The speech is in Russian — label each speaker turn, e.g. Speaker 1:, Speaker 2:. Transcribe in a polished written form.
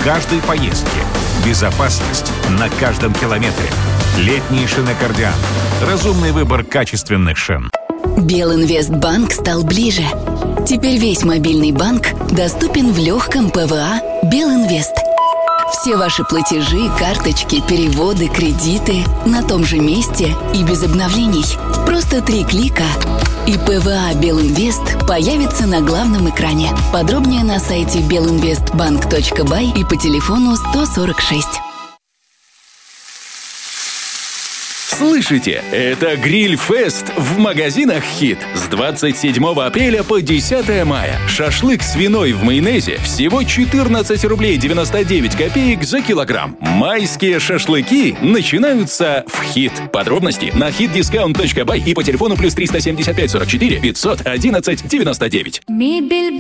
Speaker 1: в каждой поездке. Безопасность на каждом километре. Летние шины «Кардиан». Разумный выбор качественных шин.
Speaker 2: Белинвестбанк стал ближе. Теперь весь мобильный банк доступен в легком ПВА Белинвест. Все ваши платежи, карточки, переводы, кредиты на том же месте и без обновлений. Просто 3 клика, и ПВА Белинвест появится на главном экране. Подробнее на сайте belinvestbank.by и по телефону 146.
Speaker 3: Слышите? Это Гриль-фест в магазинах «Хит». С 27 апреля по 10 мая. Шашлык свиной в майонезе всего 14 рублей 99 копеек за килограмм. Майские шашлыки начинаются в «Хит». Подробности на hitdiscount.by и по телефону +375 44 511 99.
Speaker 4: Мебель